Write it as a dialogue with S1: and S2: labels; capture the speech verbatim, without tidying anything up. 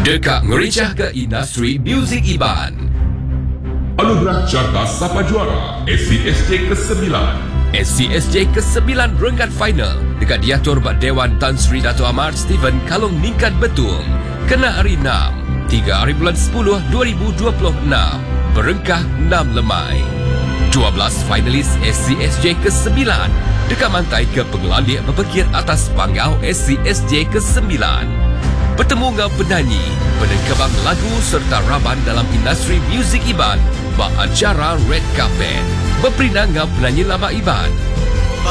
S1: Dekak ngerincah ke industri muzik Iban.
S2: Anugerah Carta Sapa Juara S C S J kesembilan.
S1: S C S J kesembilan renggat final dekat diatur Bak Dewan Tan Sri Dato' Amar Stephen Kalong Ningkat Betung. Kena hari enam, tiga hari bulan sepuluh dua ribu dua puluh enam. Berengkah enam lemai. dua belas finalis S C S J kesembilan dekat mantai ke pengelandik berpekir atas panggau S C S J kesembilan. Bertemu dengan penyanyi, penengkebang lagu serta raban dalam industri muzik Iban bak acara Red Carpet. Berperinang dengan penyanyi lama Iban,